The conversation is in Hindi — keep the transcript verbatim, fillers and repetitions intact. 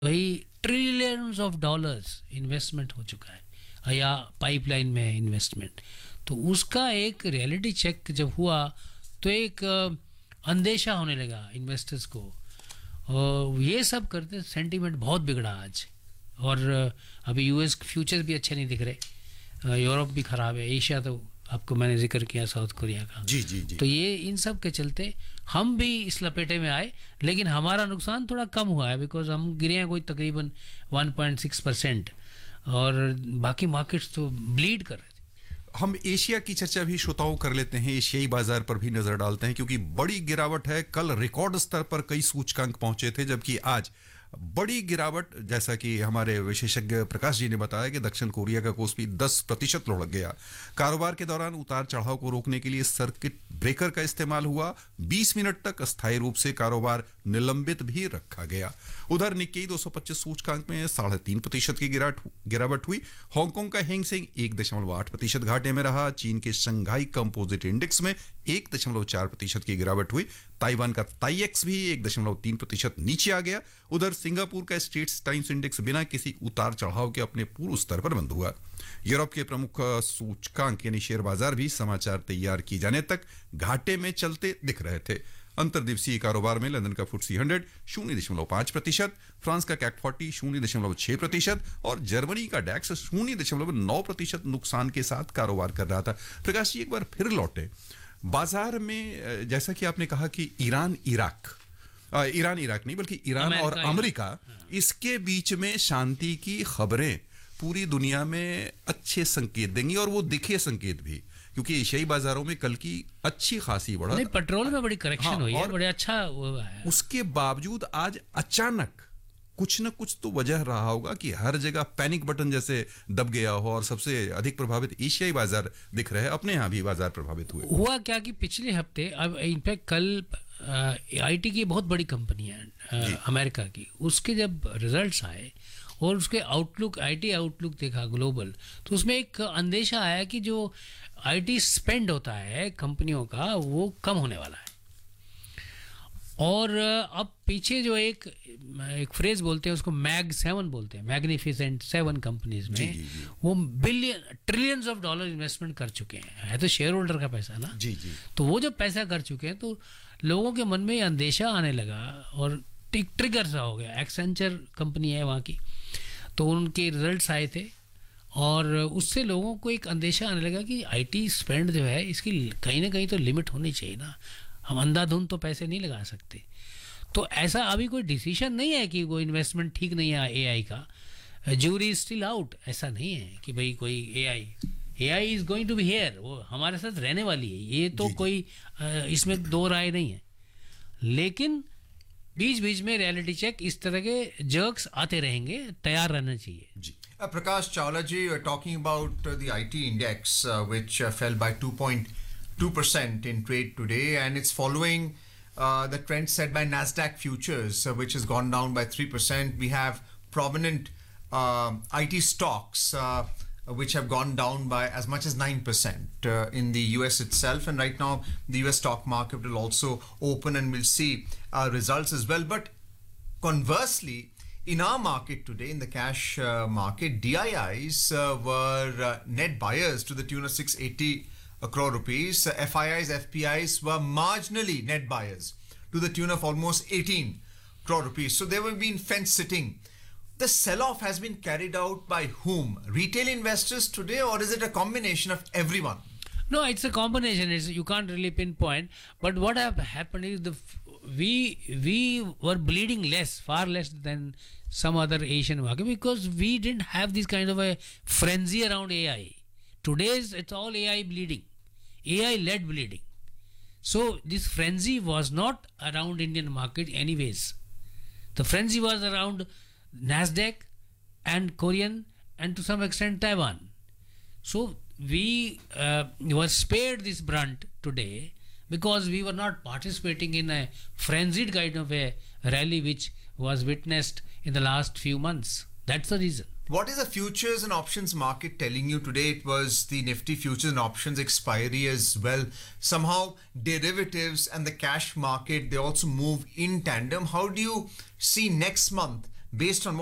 वही ट्रिलियंस ऑफ डॉलर्स इन्वेस्टमेंट हो चुका है या पाइपलाइन में है इन्वेस्टमेंट। तो उसका एक रियलिटी चेक जब हुआ तो एक अ, अंदेशा होने लगा इन्वेस्टर्स को, और ये सब करते सेंटीमेंट बहुत बिगड़ा आज। और अ, अभी यूएस फ्यूचर्स भी अच्छे नहीं दिख रहे, अ, यूरोप भी ख़राब है, एशिया तो आपको मैंने जिक्र किया साउथ कोरिया का। जी जी जी तो ये इन सब के चलते हम भी इस लपेटे में आए, लेकिन हमारा नुकसान थोड़ा कम हुआ है बिकॉज हम गिरे हैं कोई तकरीबन वन पॉइंट सिक्स परसेंट, और बाकी मार्केट्स तो ब्लीड कर रहे थे। हम एशिया की चर्चा भी श्रोताओं कर लेते हैं, एशियाई बाजार पर भी नजर डालते हैं क्योंकि बड़ी गिरावट है। कल रिकॉर्ड स्तर पर कई सूचकांक पहुंचे थे, जबकि आज बड़ी गिरावट, जैसा कि हमारे विशेषज्ञ प्रकाश जी ने बताया कि दक्षिण कोरिया का कोस्पी दस प्रतिशत लुढ़क गया। कारोबार के दौरान उतार चढ़ाव को रोकने के लिए सर्किट ब्रेकर का इस्तेमाल हुआ। बीस मिनट तक अस्थायी रूप से कारोबार निलंबित भी रखा गया। उधर निक्केई दो सौ पच्चीस सूचकांक में साढ़े तीन प्रतिशत की गिरावट हुई। हांगकांग का हैंग सेंग एक दशमलव आठ प्रतिशत घाटे में रहा। चीन के शंघाई कंपोजिट इंडेक्स में एक दशमलव चार प्रतिशत की गिरावट हुई। ताइवान का ताईएक्स भी एक दशमलव तीन प्रतिशत नीचे आ गया। उधर सिंगापुर का स्ट्रेट्स टाइम्स इंडेक्स बिना किसी उतार चढ़ाव के अपने पूर्व स्तर पर बंद हुआ। यूरोप के प्रमुख सूचकांक यानी शेयर बाजार भी समाचार तैयार किए जाने तक घाटे में चलते दिख रहे थे। अंतर्दिवसीय कारोबार में लंदन का फुट्सी हंड्रेड शून्य दशमलव पांच प्रतिशत, फ्रांस का कैक फोर्टी शून्य दशमलव छह प्रतिशत और जर्मनी का डैक्स शून्य दशमलव नौ प्रतिशत नुकसान के साथ कारोबार कर रहा था। प्रकाश जी एक बार फिर लौटे बाजार में, जैसा कि आपने कहा कि ईरान इराक आ, ईरान इराक नहीं बल्कि ईरान और अमेरिका, इसके बीच में शांति की खबरें पूरी दुनिया में अच्छे संकेत देंगी, और वो दिखे संकेत भी, क्योंकि एशियाई बाजारों में कल की अच्छी खासी बढ़त, नहीं पेट्रोल में बड़ी करेक्शन हाँ, हुई है, और बड़े अच्छा हुआ है। उसके बावजूद आज अचानक कुछ न कुछ तो वजह रहा होगा कि हर जगह पैनिक बटन जैसे दब गया हो, और सबसे अधिक प्रभावित एशियाई बाजार दिख रहे हैं। अपने यहाँ भी बाजार प्रभावित हुए। हुआ क्या कि पिछले हफ्ते, अब इनफैक्ट कल आईटी की बहुत बड़ी कंपनी है अमेरिका की, उसके जब रिजल्ट्स आए और उसके आउटलुक, आईटी आउटलुक देखा ग्लोबल, तो उसमें एक अंदेशा आया कि जो आईटी स्पेंड होता है कंपनियों का वो कम होने वाला है। और अब पीछे जो एक एक फ्रेज बोलते हैं उसको मैग सेवन बोलते हैं, मैग्निफिसेंट सेवन कंपनीज में जी, जी, जी. वो billion trillions of dollar investment कर चुके हैं। है तो शेयर होल्डर का पैसा ना जी जी। तो वो जब पैसा कर चुके हैं तो लोगों के मन में अंदेशा आने लगा, और टिक ट्रिगर सा हो गया। एक्सेंचर कंपनी है वहाँ की, तो उनके रिजल्ट्स आए थे और उससे लोगों को एक अंदेशा आने लगा कि आईटी स्पेंड जो है इसकी कहीं ना कहीं तो लिमिट होनी चाहिए ना, हम अंधाधुंध तो पैसे नहीं लगा सकते। तो ऐसा अभी कोई डिसीजन नहीं है कि वो इन्वेस्टमेंट ठीक नहीं है एआई का, ज्यूरी स्टिल आउट। ऐसा नहीं है कि भाई कोई AI AI is going to be here, वो हमारे साथ रहने वाली है, ये तो कोई इसमें दो राय नहीं है। लेकिन बीच बीच में रियलिटी चेक इस तरह के जर्क्स आते रहेंगे, तैयार रहना चाहिए जी। Uh, Prakash Chawla ji, you are talking about uh, the I T index, uh, which uh, fell by two point two percent in trade today, and it's following uh, the trend set by Nasdaq futures, uh, which has gone down by three percent. We have prominent uh, I T stocks uh, which have gone down by as much as nine percent uh, in the U S itself, and right now the U S stock market will also open and we'll see uh, results as well. But conversely, in our market today, in the cash uh, market, D I Is uh, were uh, net buyers to the tune of six hundred eighty crore rupees. Uh, F I Is, F P Is were marginally net buyers to the tune of almost eighteen crore rupees. So they were being fence sitting. The sell-off has been carried out by whom? Retail investors today, or is it a combination of everyone? No, it's a combination. It's, you can't really pinpoint. But what have happened is the we we were bleeding less, far less than some other Asian market, because we didn't have this kind of a frenzy around A I. Today's it's all A I bleeding, A I led bleeding. So this frenzy was not around Indian market anyways. The frenzy was around Nasdaq and Korean and to some extent Taiwan. So we uh, were spared this brunt today because we were not participating in a frenzied kind of a rally which was witnessed in the last few months. That's the reason. What is the futures and options market telling you today? It was the Nifty futures and options expiry as well. Somehow derivatives and the cash market, they also move in tandem. How do you see next month based on